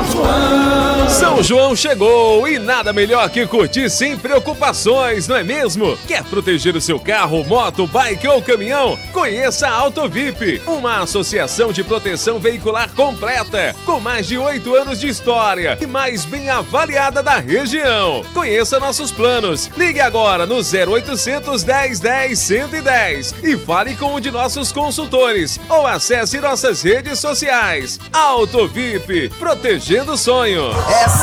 São João chegou e nada melhor que curtir sem preocupações, não é mesmo? Quer proteger o seu carro, moto, bike ou caminhão? Conheça a AutoVip, uma associação de proteção veicular completa, com mais de 8 anos de história e mais bem avaliada da região. Conheça nossos planos. Ligue agora no 0800 10 10 110 e fale com um de nossos consultores ou acesse nossas redes sociais. AutoVip, protegendo o sonho. Essa